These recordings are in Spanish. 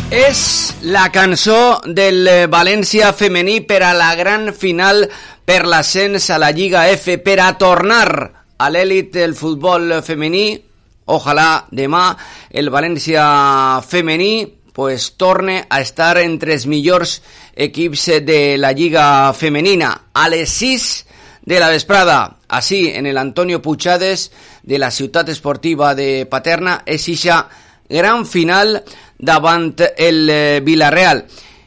És la cançó del València femení per a la gran final per l'ascens a la Lliga F, per a tornar a l'èlit del futbol femení. Ojalà demà el València femení pues torne a estar entre els millors equips de la Lliga femenina. A les 6 de la vesprada, així en el Antonio Puigades de la ciutat esportiva de Paterna, és ixa gran final davant el Villarreal.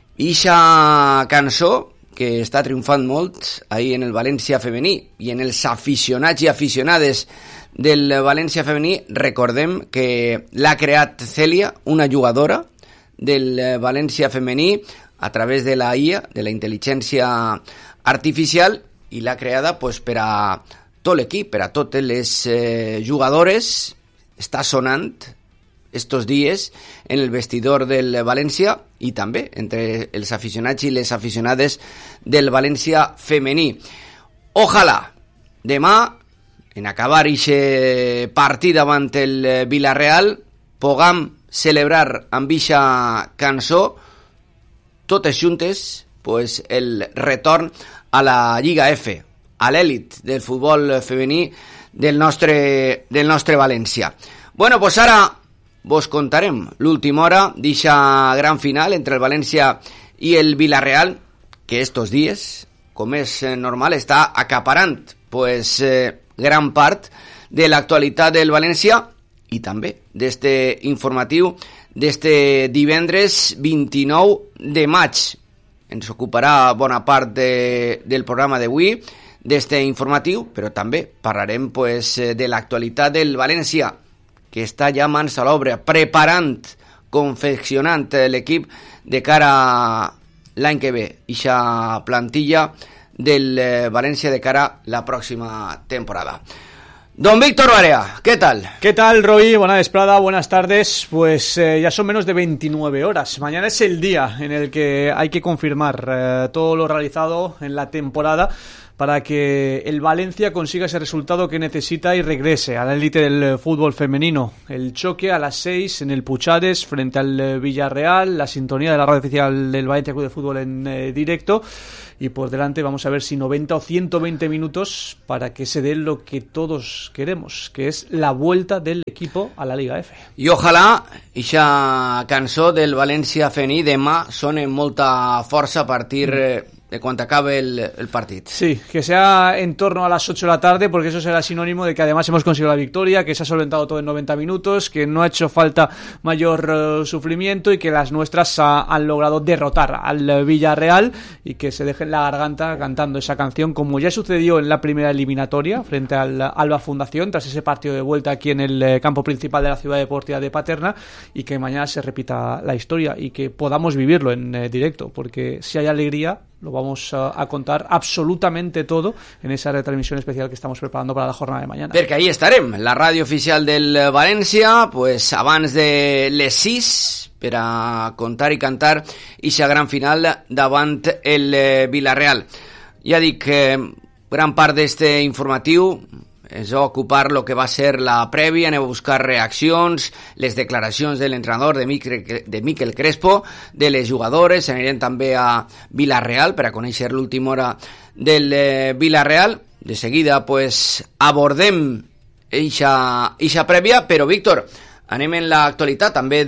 Ixa cançó que està triomfant molt ahí en el València femení i en els aficionats i aficionades del València femení. Recordem que l'ha creat Cèlia, una jugadora del València femení, a través de la IA, de la intel·ligència artificial, i l'ha creada pues, per a tot l'equip, per a totes les jugadores. Està sonant estos dies en el vestidor del València i també entre els aficionats i les aficionades del València femení. Ojalà demà, en acabar aquest partit davant el Villarreal, puguem celebrar amb ixa cançó totes juntes pues, el retorn a la Lliga F, a l'èlit del futbol femení del nostre València. Bueno, pues ara vos contarem l'última hora d'eixa gran final entre el València i el Villarreal, que estos dies, com és normal, està acaparant pues, gran part de l'actualitat del València i també d'este informatiu d'este divendres 29 de maig. Ens ocuparà bona part del programa d'avui, d'este informatiu, però també parlarem pues, de l'actualitat del València, que està ja mans a l'obra, preparant, confeccionant l'equip de cara a l'any que ve, ixa plantilla del València de cara a la pròxima temporada. Don Víctor Barea, ¿qué tal? ¿Qué tal, Roy? Buena vesprada, buenas tardes. Pues ya son menos de 29 horas. Mañana es el día en el que hay que confirmar todo lo realizado en la temporada para que el Valencia consiga ese resultado que necesita y regrese a la élite del fútbol femenino. El choque a las 6 en el Puigades frente al Villarreal, la sintonía de la radio oficial del Valencia Club de Fútbol en directo, y por delante vamos a ver si 90 o 120 minutos para que se dé lo que todos queremos, que es la vuelta del equipo a la Liga F. I ojalà ixa cançó del València femení demà sone amb molta força a partir de cuando acabe el partido. Sí, que sea en torno a las 8 de la tarde, porque eso será sinónimo de que además hemos conseguido la victoria, que se ha solventado todo en 90 minutos, que no ha hecho falta mayor sufrimiento y que las nuestras han logrado derrotar al Villarreal y que se dejen la garganta cantando esa canción, como ya sucedió en la primera eliminatoria frente al Alba Fundación, tras ese partido de vuelta aquí en el campo principal de la ciudad deportiva de Paterna, y que mañana se repita la historia y que podamos vivirlo en directo, porque si hay alegría lo vamos a contar absolutamente todo en esa retransmisión especial que estamos preparando para la jornada de mañana. Perquè ahí estarem, la ràdio oficial del València, pues abans de les 6 per a contar i cantar ixa gran final davant el Villarreal. Ja dic, gran part d'este informatiu es va ocupar lo que va ser la prèvia, anem a buscar reaccions, les declaracions de l'entrenador de Miquel Crespo, de les jugadores, anirem també a Villarreal per a conèixer l'última hora del Villarreal. De seguida pues abordem eixa prèvia, però Víctor, anem en l'actualitat també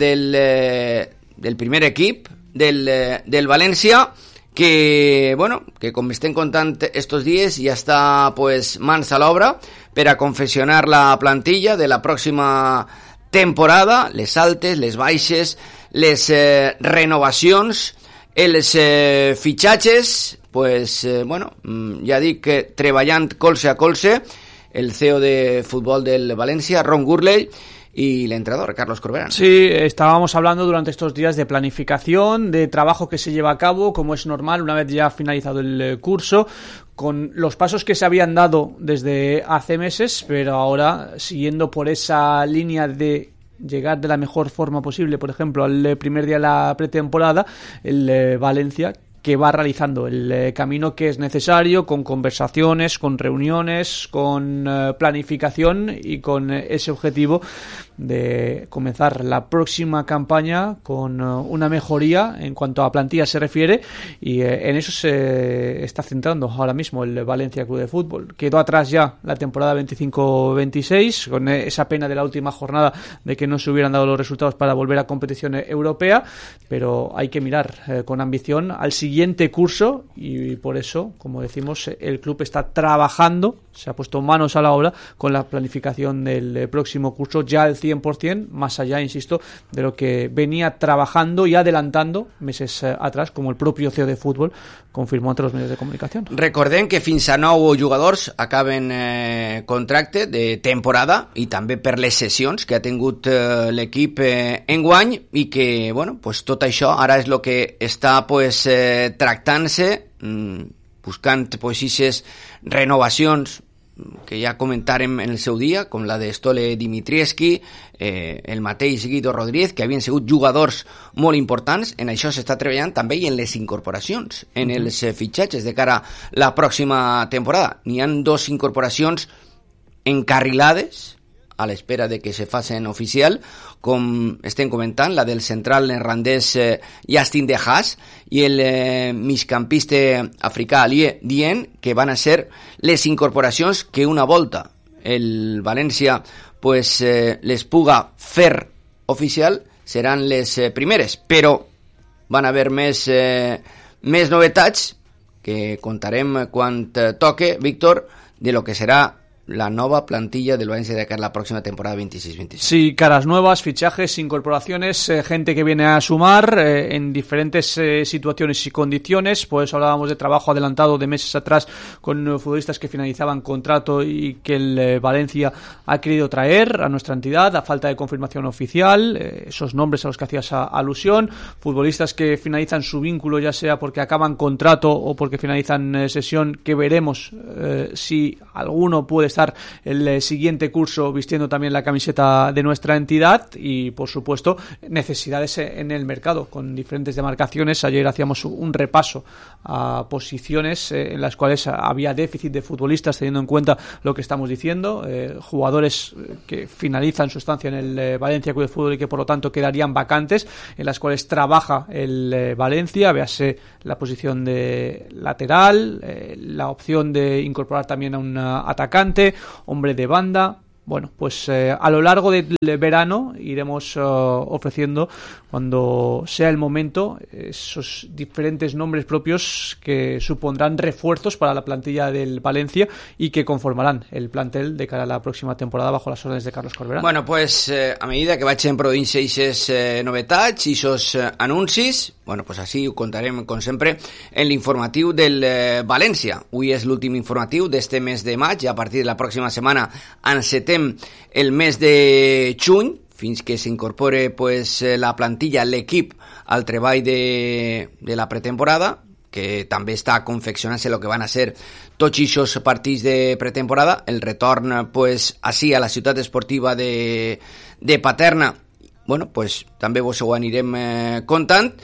del primer equip del València, que, bueno, que com estem contant estos dies ja està pues mans a l'obra per a confeccionar la plantilla de la pròxima temporada, les altes, les baixes, les renovacions, els fitxatges, pues, bueno, ja dic que treballant colze a colze el CEO de futbol del València, Ron Gurley, y el entrenador, Carlos Corberán. Sí, estábamos hablando durante estos días de planificación, de trabajo que se lleva a cabo, como es normal, una vez ya finalizado el curso, con los pasos que se habían dado desde hace meses, pero ahora siguiendo por esa línea de llegar de la mejor forma posible, por ejemplo, al primer día de la pretemporada, el Valencia que va realizando el camino que es necesario, con conversaciones, con reuniones, con planificación y con ese objetivo de comenzar la próxima campaña con una mejoría en cuanto a plantilla se refiere, y en eso se está centrando ahora mismo el Valencia Club de Fútbol. Quedó atrás ya la temporada 25-26 con esa pena de la última jornada de que no se hubieran dado los resultados para volver a competición europea, pero hay que mirar con ambición al siguiente curso, y por eso, como decimos, el club está trabajando, se ha puesto manos a la obra con la planificación del próximo curso ya al 100%, más allá, insisto, de lo que venía trabajando y adelantando meses atrás, como el propio CEO de fútbol confirmó ante los medios de comunicación. Recordem que fins a 9 jugadors acaben contracte de temporada, i també per les sessions que ha tingut l'equip enguany, i que, bueno, pues tot això ara és el que està pues tractant-se, buscant pues aquestes renovacions que ja comentarem en el seu dia, com la de Stole Dimitrievski, el mateix Guido Rodríguez, que havien sigut jugadors molt importants. En això s'està treballant també, i en les incorporacions, en els fitxatges de cara a la pròxima temporada. N'hi ha 2 incorporacions encarrilades a l'espera de que se facin oficial, com estem comentant, la del central neerlandès Justin De Haas i el migcampista africà Ali Dien, que van a ser les incorporacions que una volta el València pues, les puga fer oficial, seran les primeres, però van haver més novetats que contarem quan toque, Víctor, de lo que serà la nueva plantilla del Valencia de cara a la próxima temporada 26-27. Sí, caras nuevas, fichajes, incorporaciones, gente que viene a sumar en diferentes situaciones y condiciones. Pues hablábamos de trabajo adelantado de meses atrás con futbolistas que finalizaban contrato y que el Valencia ha querido traer a nuestra entidad a falta de confirmación oficial, esos nombres a los que hacías alusión, futbolistas que finalizan su vínculo ya sea porque acaban contrato o porque finalizan sesión, que veremos si alguno puede estar el siguiente curso vistiendo también la camiseta de nuestra entidad, y por supuesto necesidades en el mercado con diferentes demarcaciones. Ayer hacíamos un repaso a posiciones en las cuales había déficit de futbolistas, teniendo en cuenta lo que estamos diciendo, jugadores que finalizan su estancia en el Valencia Club de Fútbol y que por lo tanto quedarían vacantes, en las cuales trabaja el Valencia. Véase la posición de lateral, la opción de incorporar también a un atacante, hombre de banda. Bueno, pues a lo largo del verano iremos ofreciendo, cuando sea el momento, esos diferentes nombres propios que supondrán refuerzos para la plantilla del Valencia y que conformarán el plantel de cara a la próxima temporada bajo las órdenes de Carlos Corberán. Bueno, pues a medida que vagin produint-se aquestes novetats i aquests anuncis, bueno, pues així ho contarem, com sempre, en l'informatiu del València. Avui és l'últim informatiu d'este mes de maig, i a partir de la pròxima setmana encetem el mes de juny, fins que s'incorpore pues, la plantilla, l'equip, al treball de la pretemporada, que també està confeccionant-se el que van a ser tots aquests partits de pretemporada, el retorn pues, així a la ciutat esportiva de Paterna. Bueno, pues també vos ho anirem contant.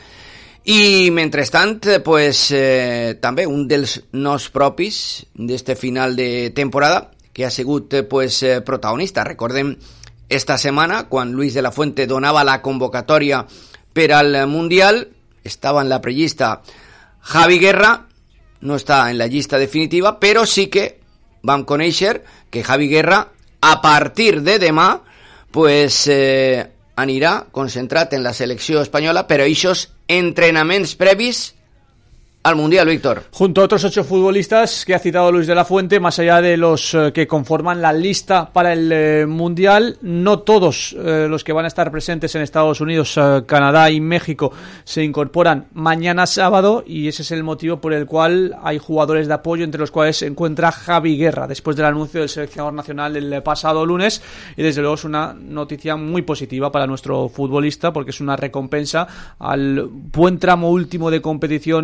I mentrestant, pues, també un dels nos propis d'este final de temporada, que ha sigut pues, protagonista. Recordem esta setmana, quan Luis de la Fuente donava la convocatòria per al Mundial, estava en la prellista Javi Guerra, no està en la llista definitiva, però sí que vam conèixer que Javi Guerra, a partir de demà, pues, anirà concentrat en la selecció espanyola, però aquests entrenaments previs al Mundial, Víctor. Junto a otros 8 futbolistas que ha citado Luis de la Fuente, más allá de los que conforman la lista para el Mundial, no todos los que van a estar presentes en Estados Unidos, Canadá y México se incorporan mañana sábado, y ese es el motivo por el cual hay jugadores de apoyo, entre los cuales se encuentra Javi Guerra, después del anuncio del seleccionador nacional el pasado lunes, y desde luego es una noticia muy positiva para nuestro futbolista, porque es una recompensa al buen tramo último de competición que ha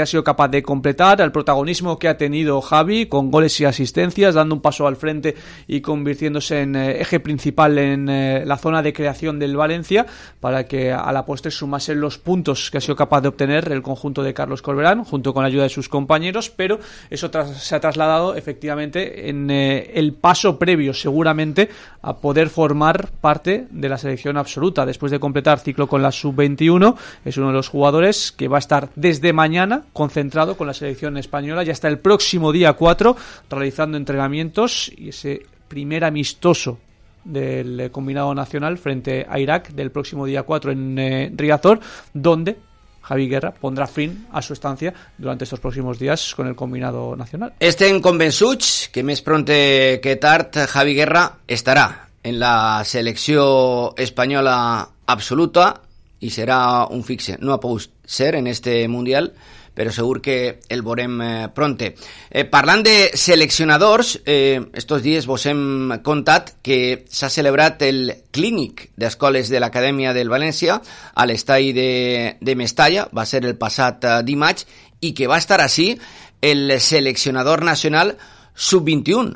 ha sido capaz de completar, al protagonismo que ha tenido Javi con goles y asistencias, dando un paso al frente y convirtiéndose en eje principal en la zona de creación del Valencia, para que a la postre sumase los puntos que ha sido capaz de obtener el conjunto de Carlos Corberán junto con la ayuda de sus compañeros, pero eso se ha trasladado efectivamente en el paso previo seguramente a poder formar parte de la selección absoluta. Después de completar ciclo con la sub-21, es uno de los jugadores que va a estar desde mañana concentrado con la selección española y hasta el próximo día 4 realizando entrenamientos, y ese primer amistoso del combinado nacional frente a Irak del próximo día 4 en Riazor, donde Javi Guerra pondrá fin a su estancia durante estos próximos días con el combinado nacional. Estem convençuts que més pronte que tard Javi Guerra estarà en la selecció espanyola absoluta i serà un fixe. No ha pogut ser en este Mundial, però segur que el veurem pronte. Parlant de seleccionadors, estos dies vos hem contat que s'ha celebrat el clínic d'escoles de l'Acadèmia del València a l'estadi de Mestalla, va ser el passat dimarts, i que va estar així el seleccionador nacional sub-21,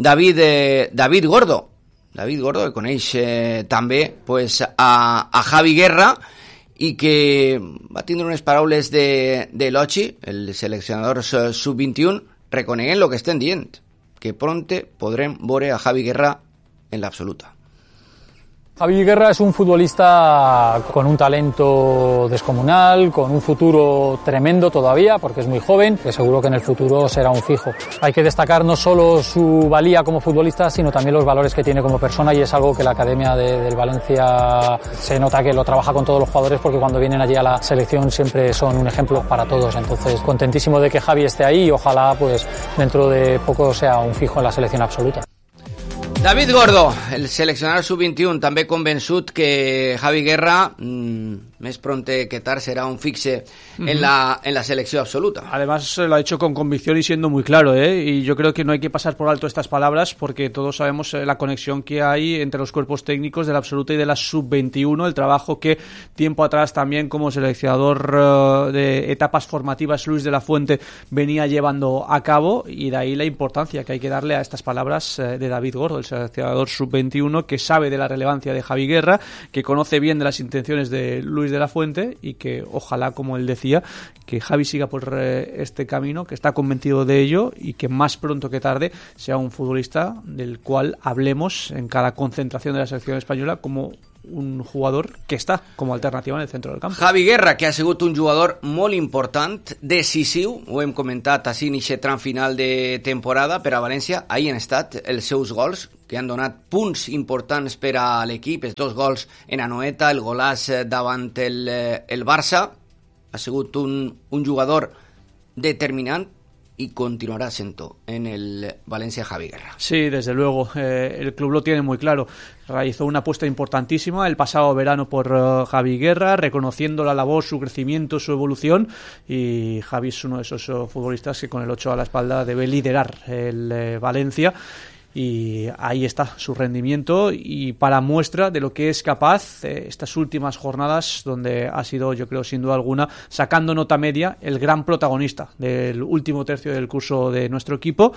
David Gordo. David Gordo, que coneix també pues, a Javi Guerra, i que va tindre unes paraules d'elogi, el seleccionador sub-21, reconeguent el que estem dient, que pronte podrem veure a Javi Guerra en l'absoluta. Javi Guerra es un futbolista con un talento descomunal, con un futuro tremendo todavía, porque es muy joven, que seguro que en el futuro será un fijo. Hay que destacar no solo su valía como futbolista, sino también los valores que tiene como persona, y es algo que la Academia del Valencia se nota que lo trabaja con todos los jugadores, porque cuando vienen allí a la selección siempre son un ejemplo para todos. Entonces, contentísimo de que Javi esté ahí y ojalá pues dentro de poco sea un fijo en la selección absoluta. David Gordo, el seleccionador sub-21, també convençut que Javi Guerra més pronte que tard será un fixe en la selección absoluta. Además lo ha hecho con convicción y siendo muy claro, y yo creo que no hay que pasar por alto estas palabras, porque todos sabemos la conexión que hay entre los cuerpos técnicos de la absoluta y de la sub-21, el trabajo que tiempo atrás también como seleccionador de etapas formativas Luis de la Fuente venía llevando a cabo, y de ahí la importancia que hay que darle a estas palabras de David Gordo, el seleccionador sub-21, que sabe de la relevancia de Javi Guerra, que conoce bien de las intenciones de Luis de la Fuente, y que ojalá, como él decía, que Javi siga por este camino, que está convencido de ello, y que más pronto que tarde sea un futbolista del cual hablemos en cada concentración de la selección española como un jugador que està com a alternativa en el centre del camp. Javi Guerra, que ha sigut un jugador molt important, decisiu, ho hem comentat així en aquest tram final de temporada per a València. Ahí han estat els seus gols, que han donat punts importants per a l'equip, els 2 gols en Anoeta, el golàs davant el Barça. Ha sigut un jugador determinant y continuará siendo en el Valencia Javi Guerra. Sí, desde luego, el club lo tiene muy claro. Realizó una apuesta importantísima el pasado verano por Javi Guerra, reconociendo la labor, su crecimiento, su evolución, y Javi es uno de esos futbolistas que con el 8 a la espalda debe liderar el Valencia. Y ahí está su rendimiento, y para muestra de lo que es capaz estas últimas jornadas, donde ha sido, yo creo, sin duda alguna, sacando nota media, el gran protagonista del último tercio del curso de nuestro equipo,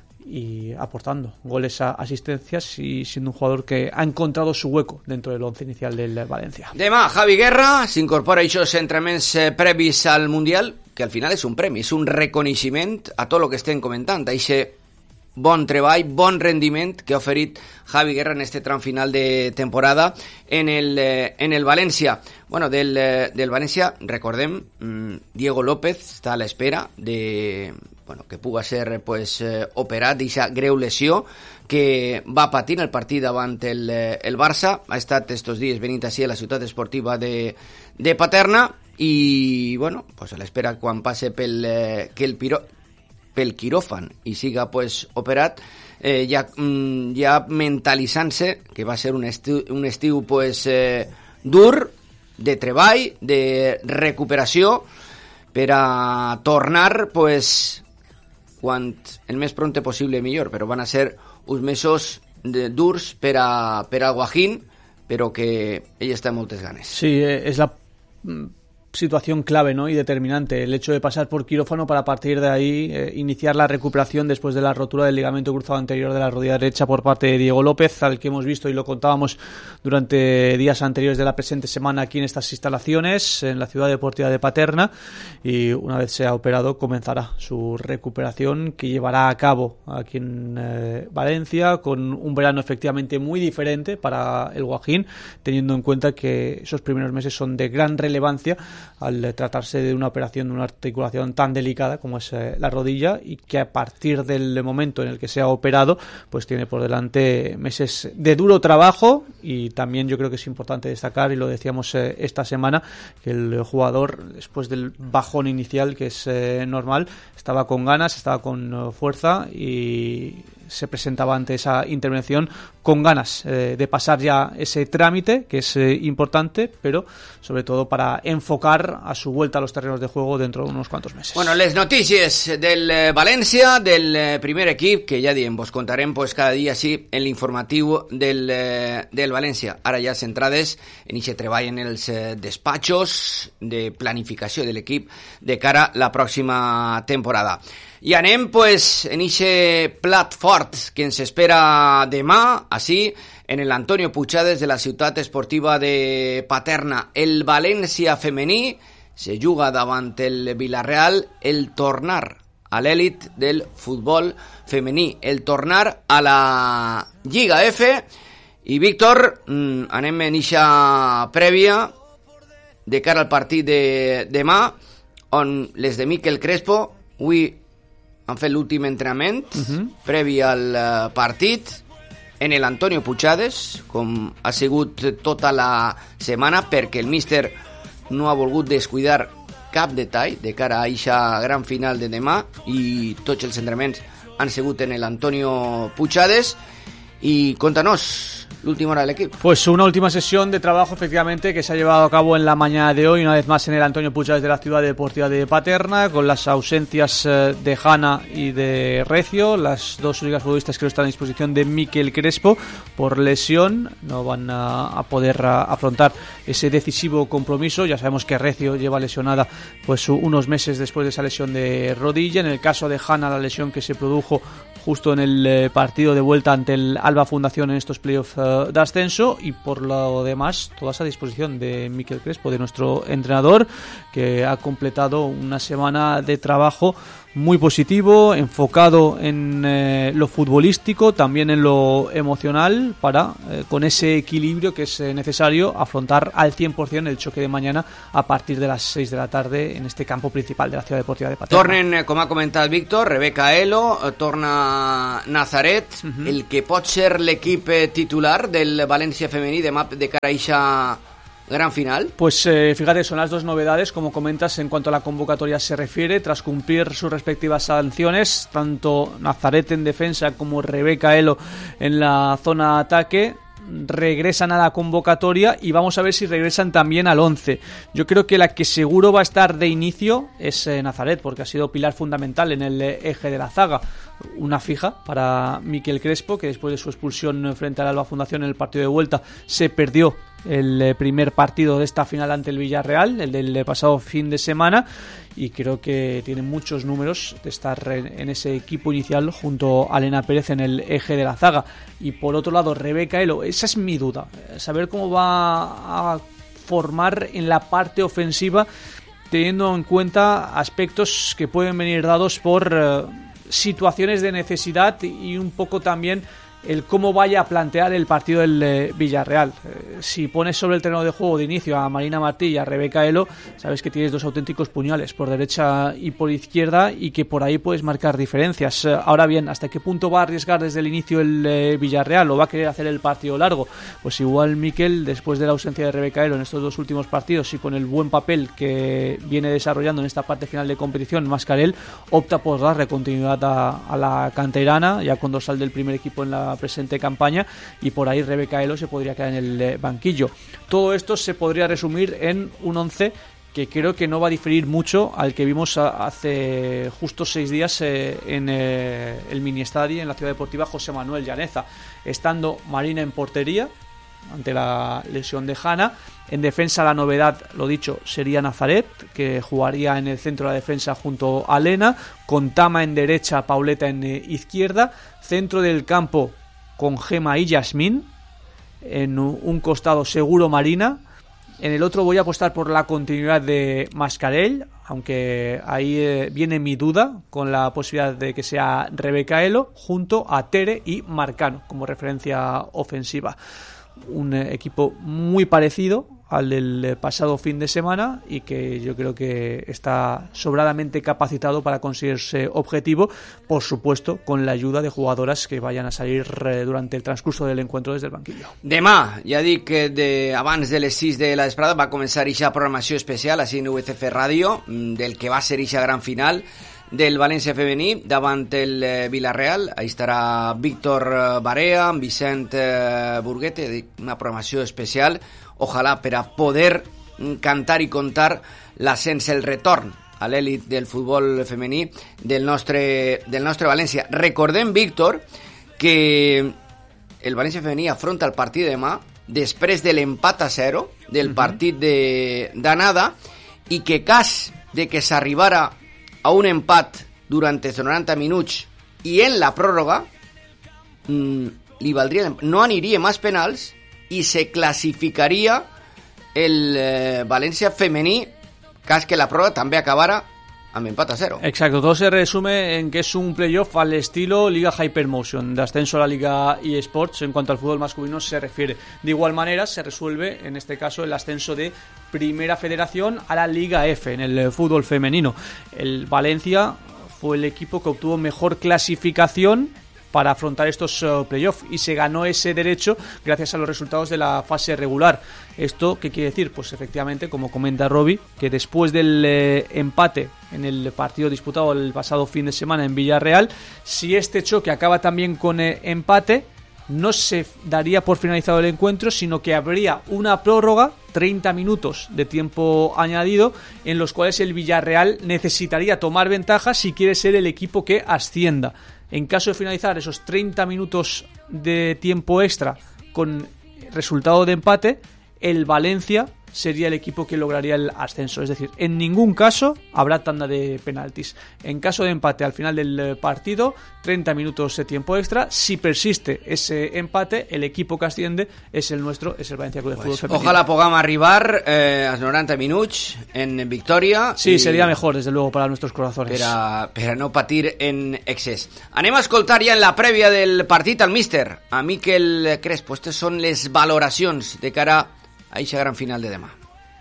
y aportando goles, a asistencias, y siendo un jugador que ha encontrado su hueco dentro del once inicial del Valencia. Demà Javi Guerra s'incorpora a aquests entrenaments previs al Mundial, que al final és un premi, és un reconeixement a tot el que estem comentant, aquest bon treball, bon rendiment que ha oferit Javi Guerra en este tram final de temporada en el València. Bueno, del València, recordem, Diego López està a l'espera de que puga ser operat d'aquesta greu lesió que va patir el partit davant el Barça. Ha estat estos dies venint així a la ciutat esportiva de Paterna, i a l'espera quan passe pel quiròfan i siga operat, ja mentalitzant-se que va ser un estiu dur, de treball, de recuperació, per a tornar quan el més pronte possible millor, però van a ser uns mesos durs per al Guajín, però que ell està amb moltes ganes. Sí, és la situación clave, ¿no? Y determinante, el hecho de pasar por quirófano para a partir de ahí iniciar la recuperación después de la rotura del ligamento cruzado anterior de la rodilla derecha por parte de Diego López, al que hemos visto y lo contábamos durante días anteriores de la presente semana aquí en estas instalaciones en la ciudad deportiva de Paterna, y una vez sea operado comenzará su recuperación, que llevará a cabo aquí en Valencia, con un verano efectivamente muy diferente para el Guajín, teniendo en cuenta que esos primeros meses son de gran relevancia al tratarse de una operación de una articulación tan delicada como es la rodilla, y que a partir del momento en el que sea operado pues tiene por delante meses de duro trabajo. Y también yo creo que es importante destacar, y lo decíamos esta semana, que el jugador, después del bajón inicial que es normal, estaba con ganas, estaba con fuerza y se presentaba ante esa intervención con ganas de pasar ya ese trámite, que es importante, pero sobre todo para enfocar a su vuelta a los terrenos de juego dentro de unos cuantos meses. Bueno, les notícies del València, del primer equip, que ja diem, vos contarem pues, cada dia sí en l'informatiu del València. Ara ja centrades en aquest treball en els despatxos de planificació de l'equip de cara a la pròxima temporada. I anem pues, en aquest plat fort que ens espera demà, així, en el Antonio Puigades de la ciutat esportiva de Paterna. El València femení se juga davant el Villarreal, el tornar a l'èlit del futbol femení, el tornar a la Lliga F. I Víctor, anem en eixa prèvia de cara al partit de demà, on les de Miquel Crespo avui han fet l'últim entrenament previ al partit en el Antonio Puigades, com ha sigut tota la setmana, perquè el míster no ha volgut descuidar cap detall de cara a eixa gran final de demà, i tots els entrenaments han sigut en el Antonio Puigades. Y contanos l'última hora del equipo. Pues una última sesión de trabajo efectivamente que se ha llevado a cabo en la mañana de hoy, una vez más en el Antonio Puigades de la ciudad deportiva de Paterna, con las ausencias de Hanna y de Recio, las dos únicas futbolistas que no están a disposición de Miquel Crespo por lesión. No van a poder afrontar ese decisivo compromiso. Ya sabemos que Recio lleva lesionada pues unos meses después de esa lesión de rodilla. En el caso de Hanna, la lesión que se produjo justo en el partido de vuelta ante el Alba Fundación en estos playoffs de ascenso, y por lo demás todas a disposición de Miquel Crespo, de nuestro entrenador, que ha completado una semana de trabajo muy positivo, enfocado en lo futbolístico, también en lo emocional, para con ese equilibrio que es necesario afrontar al 100% el choque de mañana a partir de las 6 de la tarde en este campo principal de la ciudad deportiva de Paterna. Tornen, com ha comentat Víctor, Rebeca Elo, torna Nazaret, el que pot ser l'equip titular del València femení demà de cara a eixa gran final. Pues fíjate, son las dos novedades, como comentas, en cuanto a la convocatoria se refiere. Tras cumplir sus respectivas sanciones, tanto Nazaret en defensa como Rebeca Elo en la zona de ataque regresan a la convocatoria, y vamos a ver si regresan también al 11. Yo creo que la que seguro va a estar de inicio es Nazaret, porque ha sido pilar fundamental en el eje de la zaga. Una fija para Miquel Crespo, que después de su expulsión frente al Alba Fundación en el partido de vuelta se perdió el primer partido de esta final ante el Villarreal, el del pasado fin de semana, y creo que tiene muchos números de estar en ese equipo inicial junto a Elena Pérez en el eje de la zaga. Y por otro lado, Rebeca Elo, esa es mi duda, saber cómo va a formar en la parte ofensiva, teniendo en cuenta aspectos que pueden venir dados por situaciones de necesidad, y un poco también el cómo vaya a plantear el partido del Villarreal. Si pones sobre el terreno de juego de inicio a Marina Martí y a Rebeca Elo, sabes que tienes dos auténticos puñales por derecha y por izquierda, y que por ahí puedes marcar diferencias. Ahora bien, ¿hasta qué punto va a arriesgar desde el inicio el Villarreal, o va a querer hacer el partido largo? Pues igual Miquel, después de la ausencia de Rebeca Elo en estos dos últimos partidos, y con el buen papel que viene desarrollando en esta parte final de competición, Mascarell opta por darle continuidad a la canterana, ya con dorsal del primer equipo en la presente campaña, y por ahí Rebeca Elo se podría quedar en el banquillo. Todo esto se podría resumir en un 11 que creo que no va a diferir mucho al que vimos hace justo 6 días en el mini estadio en la ciudad deportiva José Manuel Llaneza, estando Marina en portería, ante la lesión de Hanna. En defensa la novedad, lo dicho, sería Nazaret, que jugaría en el centro de la defensa junto a Lena, con Tama en derecha, Pauleta en izquierda, centro del campo con Gema y Yasmín, en un costado seguro Marina, en el otro voy a apostar por la continuidad de Mascarell, aunque ahí viene mi duda con la posibilidad de que sea Rebeca Elo, junto a Tere y Marcano como referencia ofensiva. Un equipo muy parecido al del pasado fin de semana y que yo creo que está sobradamente capacitado para conseguir ese objetivo, por supuesto con la ayuda de jugadoras que vayan a salir durante el transcurso del encuentro desde el banquillo. Demà, ja dic que abans de les 6 de la vesprada va començar ixa programació especial així en UCF Ràdio del que va ser ixa gran final del València femení davant el Villarreal. Ahí estarà Víctor Barea, Vicent Burguete, una programació especial, ojalà per a poder cantar i contar l'ascens, el retorn a l'èlit del futbol femení del nostre València. Recordem, Víctor, que el València femení afronta el partit de demà després de l'empat a 0 del partit d'anada i que cas de que s'arribara a un empat durant els 90 minuts i en la pròrroga li valdria, no aniria més penals i se classificaria el València femení cas que la pròrroga també acabara amb empat a 0. Exacto, todo se resume en que es un playoff al estilo Liga Hypermotion, de ascenso a la Liga eSports en cuanto al fútbol masculino se refiere. De igual manera se resuelve en este caso el ascenso de Primera Federación a la Liga F en el fútbol femenino. El Valencia fue el equipo que obtuvo mejor clasificación para afrontar estos playoffs y se ganó ese derecho gracias a los resultados de la fase regular. ¿Esto qué quiere decir? Pues efectivamente, como comenta Robbie, que después del empate en el partido disputado el pasado fin de semana en Villarreal, si este choque acaba también con empate, no se daría por finalizado el encuentro, sino que habría una prórroga, 30 minutos de tiempo añadido, en los cuales el Villarreal necesitaría tomar ventaja si quiere ser el equipo que ascienda. En caso de finalizar esos 30 minutos de tiempo extra con resultado de empate, el Valencia sería el equipo que lograría el ascenso. Es decir, en ningún caso habrá tanda de penaltis. En caso de empate al final del partido, 30 minutos de tiempo extra. Si persiste ese empate, el equipo que asciende es el nuestro, es el Valencia Club de Fútbol Femenino. Ojalá puguem arribar als 90 minuts en victòria. Sí, sería mejor, desde luego, para nuestros corazones. Per a no patir en excés. Anem a escoltar ja en la prèvia del partit al míster, a Miquel Crespo. Aquestes són les valoracions de cara a aquesta gran final de demà.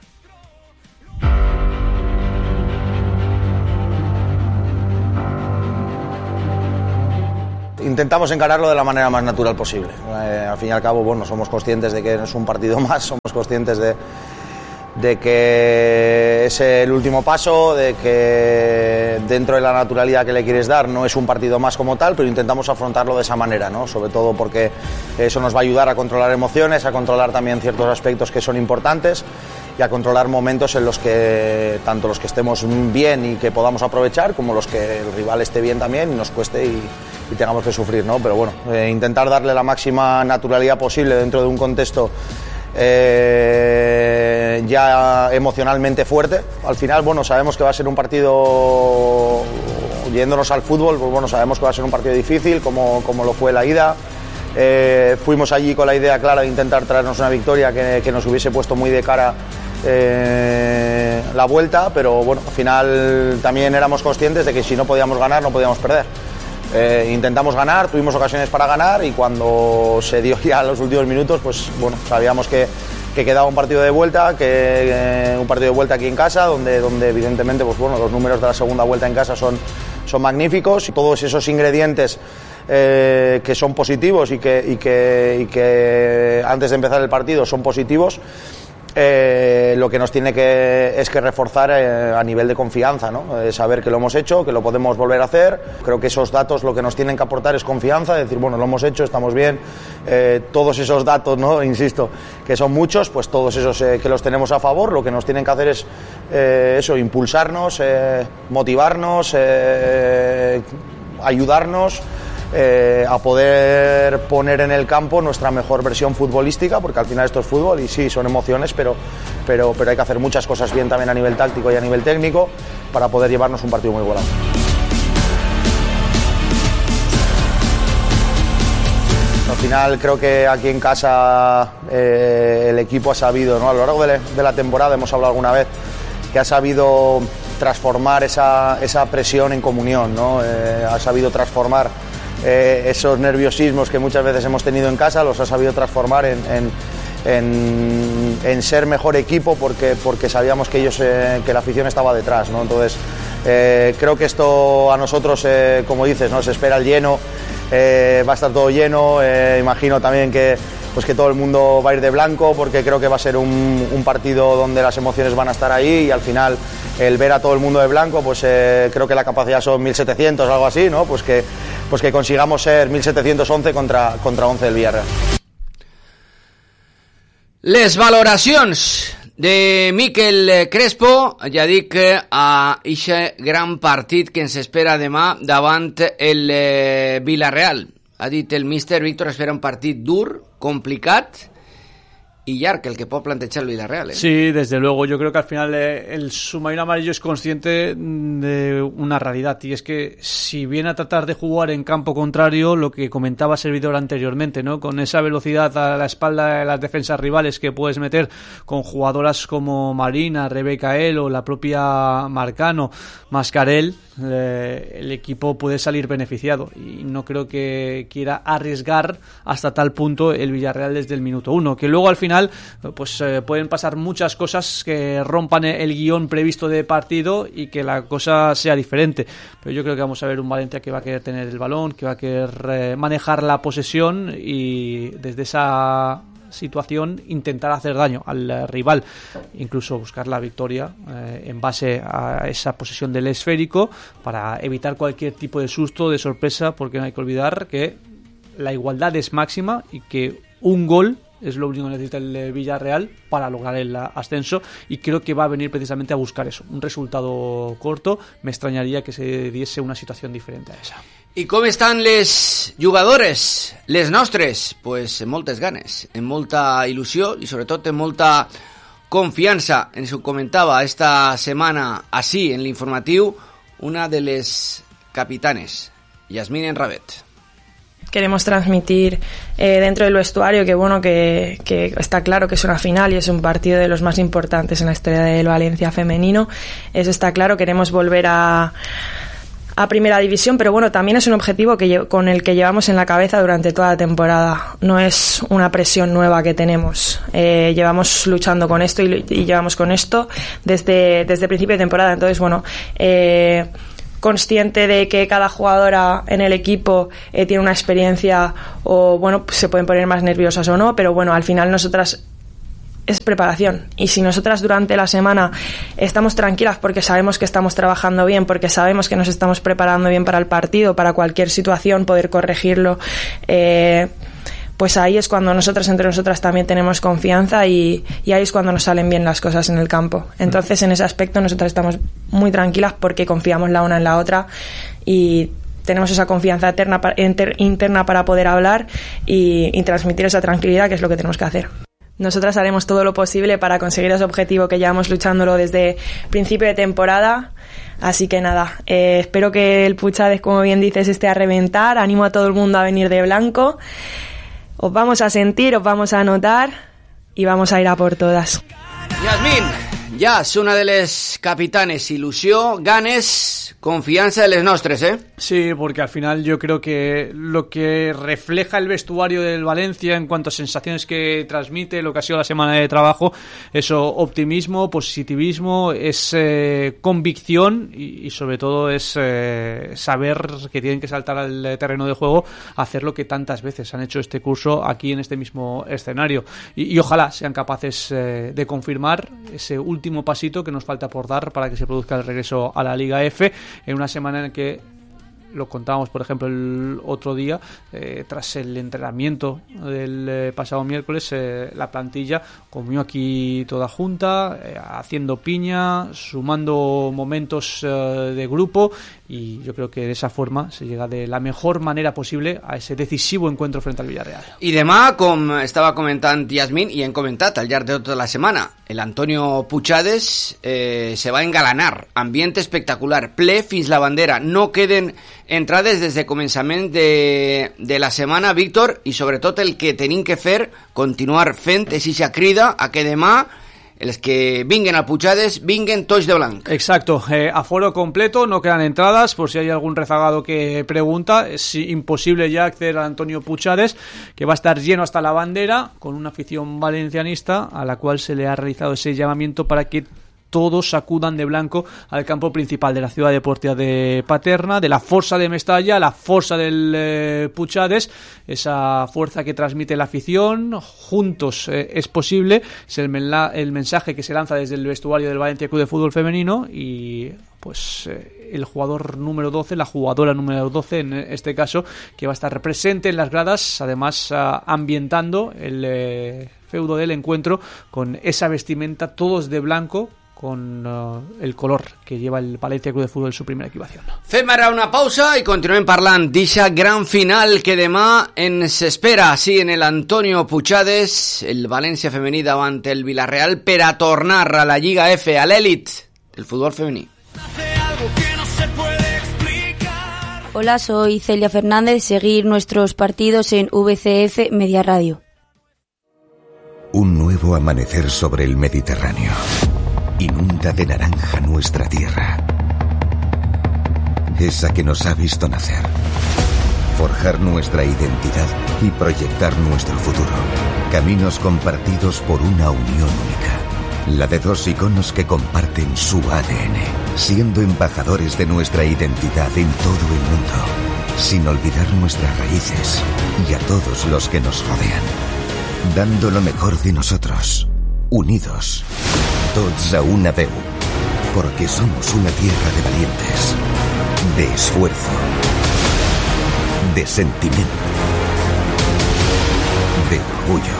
Intentamos encararlo de la manera más natural posible. Al fin y al cabo, bueno, somos conscientes de que no es un partido más, somos conscientes de que es el último paso, de que dentro de la naturalidad que le quieres dar no es un partido más como tal, pero intentamos afrontarlo de esa manera, ¿no? Sobre todo porque eso nos va a ayudar a controlar emociones, a controlar también ciertos aspectos que son importantes y a controlar momentos en los que tanto los que estemos bien y que podamos aprovechar, como los que el rival esté bien también y nos cueste y tengamos que sufrir, ¿no? Pero bueno, intentar darle la máxima naturalidad posible dentro de un contexto ya emocionalmente fuerte. Al final, bueno, sabemos que va a ser un partido, yéndonos al fútbol, pues bueno, sabemos que va a ser un partido difícil, como lo fue la ida. Fuimos allí con la idea clara de intentar traernos una victoria que nos hubiese puesto muy de cara la vuelta, pero bueno, al final también éramos conscientes de que si no podíamos ganar, no podíamos perder. Intentamos ganar, tuvimos ocasiones para ganar y cuando se dio ya los últimos minutos, pues bueno, sabíamos que quedaba un partido de vuelta, un partido de vuelta aquí en casa, donde evidentemente, pues bueno, los números de la segunda vuelta en casa son magníficos y todos esos ingredientes que son positivos y que antes de empezar el partido son positivos. Lo que nos tiene que reforzar a nivel de confianza, ¿no? Saber que lo hemos hecho, que lo podemos volver a hacer. Creo que esos datos lo que nos tienen que aportar es confianza, decir, bueno, lo hemos hecho, estamos bien. Todos esos datos, ¿no? Insisto, que son muchos, pues todos esos que los tenemos a favor, lo que nos tienen que hacer es eso, impulsarnos, motivarnos, ayudarnos a poder poner en el campo nuestra mejor versión futbolística, porque al final esto es fútbol y sí, son emociones, pero hay que hacer muchas cosas bien también a nivel táctico y a nivel técnico para poder llevarnos un partido muy igualado. Al final creo que aquí en casa el equipo ha sabido, ¿no? A lo largo de la temporada hemos hablado alguna vez que ha sabido transformar esa presión en comunión, ¿no? Ha sabido transformar esos nerviosismos que muchas veces hemos tenido en casa, los ha sabido transformar en ser mejor equipo porque sabíamos que la afición estaba detrás, ¿no? Entonces creo que esto a nosotros, como dices, ¿no? Se espera el lleno, va a estar todo lleno, imagino también que todo el mundo va a ir de blanco, porque creo que va a ser un partido donde las emociones van a estar ahí, y al final el ver a todo el mundo de blanco, creo que la capacidad son 1.700 o algo así, ¿no? Pues que consigamos ser 1.711 contra 11 del Villarreal. Les valoracions de Miquel Crespo, ja dic, a ixe gran partit que ens espera demà davant el Villarreal. Ha dit el míster Víctor, espera un partit dur, complicat y llarg, el que puede plantear el Villarreal, ¿eh? Sí, desde luego. Yo creo que al final el submarino amarillo es consciente de una realidad, y es que si viene a tratar de jugar en campo contrario, lo que comentaba Servidor anteriormente, ¿no? Con esa velocidad a la espalda de las defensas rivales que puedes meter con jugadoras como Marina, Rebeca El o la propia Marcano, Mascarell, el equipo puede salir beneficiado, y no creo que quiera arriesgar hasta tal punto el Villarreal desde el minuto 1, que luego al final pueden pasar muchas cosas que rompan el guión previsto de partido y que la cosa sea diferente. Pero yo creo que vamos a ver un Valencia que va a querer tener el balón, que va a querer manejar la posesión, y desde esa situación intentar hacer daño al rival, incluso buscar la victoria en base a esa posesión del esférico, para evitar cualquier tipo de susto, de sorpresa, porque no hay que olvidar que la igualdad es máxima y que un gol es lo único que necesita el Villarreal para lograr el ascenso, y creo que va a venir precisamente a buscar eso, un resultado corto. Me extrañaría que se diese una situación diferente a esa. I com estan les jugadores, les nostres? Pues amb moltes ganes, amb molta il·lusió i sobretot amb molta confiança. Ens ho comentava esta setmana així en l'informatiu una de les capitanes, Yasmine Enrabet. Queremos transmitir dentro del vestuario que bueno, que está claro que es una final y es un partido de los más importantes en la historia del Valencia femenino. Eso está claro. Queremos volver a primera división, pero bueno, también es un objetivo con el que llevamos en la cabeza durante toda la temporada. No es una presión nueva que tenemos. Llevamos luchando con esto y llevamos con esto desde el principio de temporada. Entonces, bueno, consciente de que cada jugadora en el equipo tiene una experiencia, o bueno, pues se pueden poner más nerviosas o no, pero bueno, al final nosotras es preparación, y si nosotras durante la semana estamos tranquilas porque sabemos que estamos trabajando bien, porque sabemos que nos estamos preparando bien para el partido, para cualquier situación poder corregirlo, pues ahí es cuando nosotras entre nosotras también tenemos confianza, y ahí es cuando nos salen bien las cosas en el campo. Entonces en ese aspecto nosotras estamos muy tranquilas porque confiamos la una en la otra y tenemos esa confianza interna para poder hablar y transmitir esa tranquilidad, que es lo que tenemos que hacer. Nosotras haremos todo lo posible para conseguir ese objetivo que llevamos luchándolo desde principio de temporada. Así que nada, espero que el Puchades, como bien dices, esté a reventar. Animo a todo el mundo a venir de blanco. Os vamos a sentir, os vamos a notar y vamos a ir a por todas. Yasmín, ja és una de les capitanes. Il·lusió, ganes, confiança de les nostres, ¿eh? Sí, porque al final yo creo que lo que refleja el vestuario del Valencia en cuanto a sensaciones que transmite, lo que ha sido la semana de trabajo, eso, optimismo, positivismo, es convicción y sobre todo es saber que tienen que saltar al terreno de juego, hacer lo que tantas veces han hecho este curso aquí en este mismo escenario, y ojalá sean capaces de confirmar ese último pasito que nos falta por dar para que se produzca el regreso a la Liga F, en una semana en que, lo contábamos por ejemplo el otro día, tras el entrenamiento del pasado miércoles, la plantilla comió aquí toda junta, haciendo piña, sumando momentos de grupo, y yo creo que de esa forma se llega de la mejor manera posible a ese decisivo encuentro frente al Villarreal. I demà, com estava comentant Yasmin i hem comentat al llarg de tota la setmana, el Antonio Puchades se va engalanar, ambient espectacular, ple fins la bandera, no queden entrades des de començament de la setmana, Víctor, i sobretot el que tenim que fer, continuar fent eixa crida a que demà els que vinguen al Puchades vinguen tots de blanc. Exacto, aforo completo, no quedan entradas, por si hay algún rezagado que pregunta, es imposible ya acceder al Antonio Puchades, que va a estar lleno hasta la bandera, con una afición valencianista a la cual se le ha realizado ese llamamiento para que todos acudan de blanco al campo principal de la ciudad deportiva de Paterna, de la Força de Mestalla, la Força del Puchades, esa fuerza que transmite la afición. Juntos es posible, es el mensaje que se lanza desde el vestuario del Valencia Club de Fútbol Femenino, y pues el jugador número 12, la jugadora número 12 en este caso, que va a estar presente en las gradas, además ambientando el feudo del encuentro con esa vestimenta, todos de blanco, con el color que lleva el Valencia Club de Fútbol en su primera equipación. Fem ara una pausa i continuem parlant d'eixa gran final que demà ens espera, sí, en el Antonio Puchades, el València femení davant el Villarreal, per a tornar a la Lliga F, a l'èlit del futbol femení. Hola, soy Celia Fernández. Seguir nuestros partidos en VCF Media Radio. Un nuevo amanecer sobre el Mediterráneo. Inunda de naranja nuestra tierra, esa que nos ha visto nacer, forjar nuestra identidad y proyectar nuestro futuro. Caminos compartidos por una unión única, la de dos iconos que comparten su ADN, siendo embajadores de nuestra identidad en todo el mundo, sin olvidar nuestras raíces y a todos los que nos rodean, dando lo mejor de nosotros, unidos, tots a una veu, porque somos una tierra de valientes, de esfuerzo, de sentimiento, de orgullo.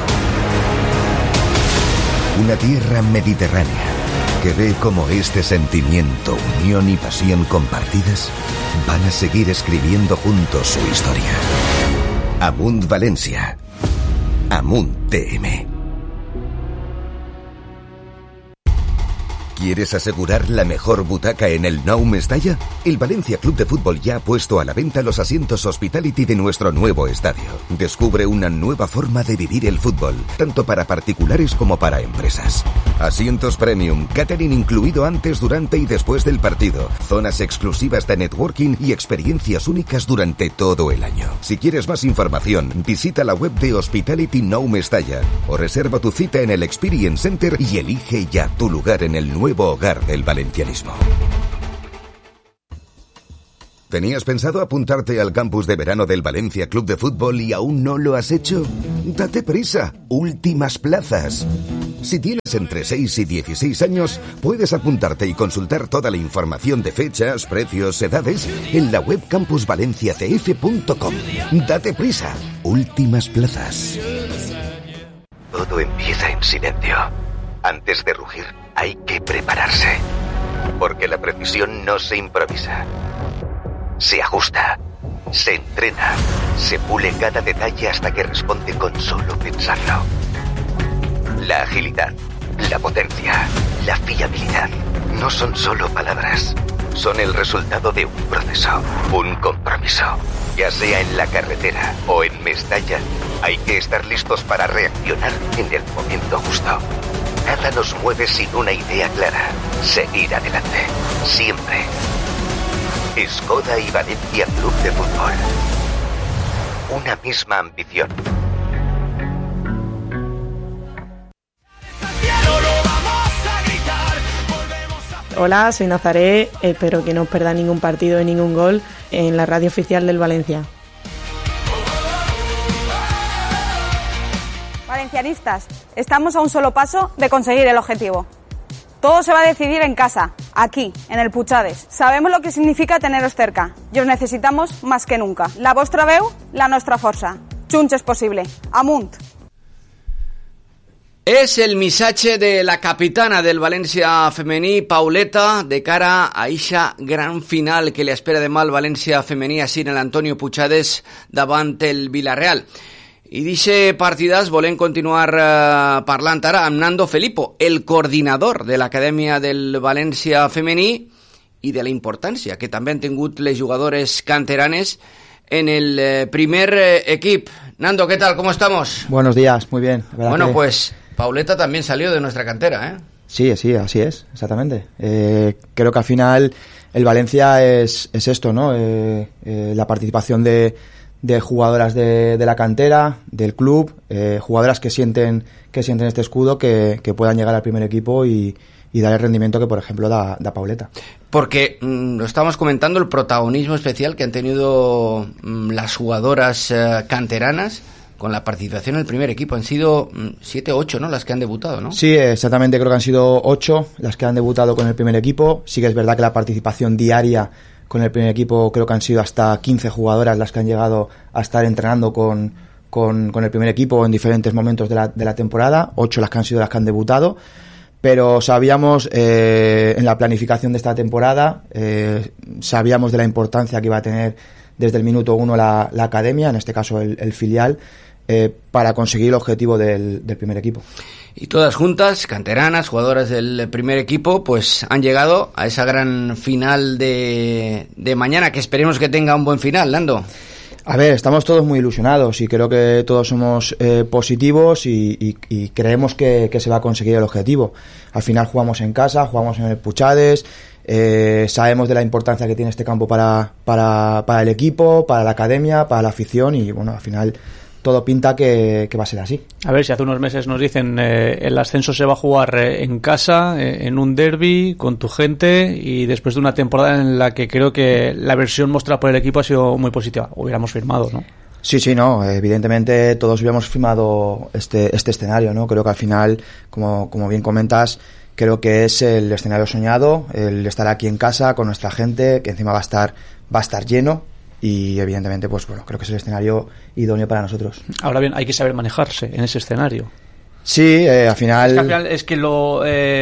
Una tierra mediterránea que ve como este sentimiento, unión y pasión compartidas van a seguir escribiendo juntos su historia. Amunt Valencia, Amunt TM. ¿Quieres asegurar la mejor butaca en el Nou Mestalla? El Valencia Club de Fútbol ya ha puesto a la venta los asientos Hospitality de nuestro nuevo estadio. Descubre una nueva forma de vivir el fútbol, tanto para particulares como para empresas. Asientos premium, catering incluido antes, durante y después del partido, zonas exclusivas de networking y experiencias únicas durante todo el año. Si quieres más información, visita la web de Hospitality Nou Mestalla o reserva tu cita en el Experience Center y elige ya tu lugar en el nuevo hogar del valencianismo. ¿Tenías pensado apuntarte al campus de verano del Valencia Club de Fútbol y aún no lo has hecho? Date prisa, últimas plazas. Si tienes entre 6 y 16 años, puedes apuntarte y consultar toda la información de fechas, precios, edades en la web campusvalenciacf.com. Date prisa, últimas plazas. Todo empieza en silencio. Antes de rugir, hay que prepararse. Porque la precisión no se improvisa. Se ajusta, se entrena, se pule cada detalle hasta que responde con solo pensarlo. La agilidad, la potencia, la fiabilidad no son solo palabras. Son el resultado de un proceso, un compromiso. Ya sea en la carretera o en Mestalla, hay que estar listos para reaccionar en el momento justo. Nada nos mueve sin una idea clara. Seguir adelante. Siempre. Skoda y Valencia Club de Fútbol. Una misma ambición. Hola, soy Nazaré. Espero que no os perdáis ningún partido y ningún gol en la radio oficial del Valencia. Valencianistas, estamos a un solo paso de conseguir el objetivo. Todo se va a decidir en casa, aquí, en el Puchades. Sabemos lo que significa teneros cerca y os necesitamos más que nunca. La vostra veu, la nostra força. Junts és possible. Amunt! Es el missatge de la capitana del València femení, Pauleta, de cara a eixa gran final que li espera demà el València femení així en l'Antonio Puigades davant el Villarreal. I d'aquest partidàs volem continuar parlant ara amb Nando Filippo, el coordinador de l'Acadèmia del València femení, i de la importància que també han tingut les jugadores canteranes en el primer equip. Nando, ¿qué tal? ¿Cómo estamos? Buenos días, muy bien. Bueno, pues Pauleta también salió de nuestra cantera, ¿eh? Sí, así es, exactamente. Creo que al final el Valencia es esto, ¿no? La participación de jugadoras de la cantera, del club, jugadoras que sienten este escudo, que puedan llegar al primer equipo y dar el rendimiento que, por ejemplo, da Pauleta. Porque lo estamos comentando, el protagonismo especial que han tenido las jugadoras canteranas con la participación en el primer equipo. Han sido 7 o 8, ¿no?, las que han debutado, ¿no? Sí, exactamente, creo que han sido 8 las que han debutado con el primer equipo. Sí que es verdad que la participación diaria con el primer equipo creo que han sido hasta 15 jugadoras las que han llegado a estar entrenando con el primer equipo en diferentes momentos de la temporada. 8 las que han sido las que han debutado. Pero sabíamos en la planificación de esta temporada, sabíamos de la importancia que iba a tener desde el minuto 1 la academia, en este caso el filial, para conseguir el objetivo del primer equipo. Y todas juntas, canteranas, jugadoras del primer equipo, pues han llegado a esa gran final de mañana, que esperemos que tenga un buen final, Nando. A ver, estamos todos muy ilusionados y creo que todos somos positivos y creemos que se va a conseguir el objetivo. Al final jugamos en casa, jugamos en el Puigades, sabemos de la importancia que tiene este campo para el equipo, para la academia, para la afición y bueno, al final todo pinta que va a ser así. A ver, si hace unos meses nos dicen el ascenso se va a jugar en casa, en un derbi, con tu gente, y después de una temporada en la que creo que la versión mostrada por el equipo ha sido muy positiva. Hubiéramos firmado, ¿no? Sí, no, evidentemente todos hubiéramos firmado este escenario, ¿no? Creo que al final, como bien comentas, creo que es el escenario soñado, el estar aquí en casa con nuestra gente, que encima va a estar lleno. Y evidentemente, pues bueno, creo que es el escenario idóneo para nosotros. Ahora bien, hay que saber manejarse en ese escenario. Sí, al final... Es que lo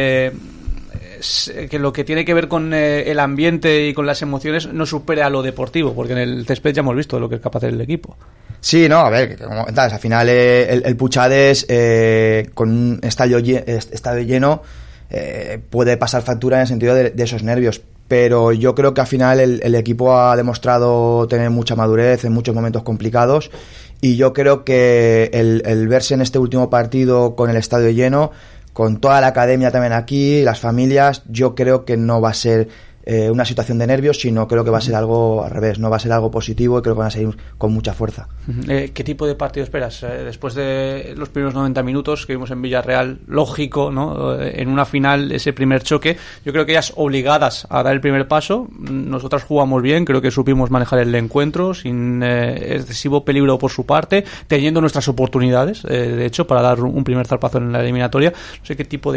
que tiene que ver con el ambiente y con las emociones no supera a lo deportivo, porque en el césped ya hemos visto lo que es capaz de hacer el equipo. Sí, no, a ver, como comentas, al final el Puigades con un estadio lleno puede pasar factura en el sentido de esos nervios. Pero yo creo que al final el equipo ha demostrado tener mucha madurez en muchos momentos complicados y yo creo que el verse en este último partido con el estadio lleno, con toda la academia también aquí, las familias, yo creo que no va a ser una situación de nervios, sino creo que va a ser algo al revés, no va a ser algo positivo y creo que van a seguir con mucha fuerza. ¿Qué tipo de partido esperas? Después de los primeros 90 minutos que vimos en Villarreal, lógico, ¿no? En una final, ese primer choque, yo creo que ellas obligadas a dar el primer paso. Nosotras jugamos bien, creo que supimos manejar el encuentro sin excesivo peligro por su parte, teniendo nuestras oportunidades, de hecho, para dar un primer zarpazo en la eliminatoria. No sé qué tipo de